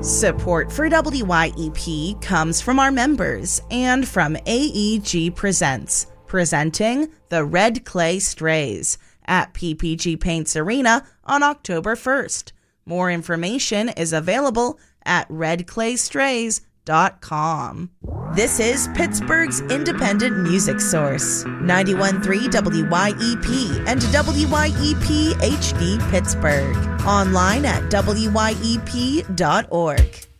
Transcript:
Support for WYEP comes from our members and from AEG Presents, presenting the Red Clay Strays at PPG Paints Arena on October 1st. More information is available at redclaystrays.com. This is Pittsburgh's independent music source, 91.3 WYEP and WYEP HD Pittsburgh. Online at WYEP.org.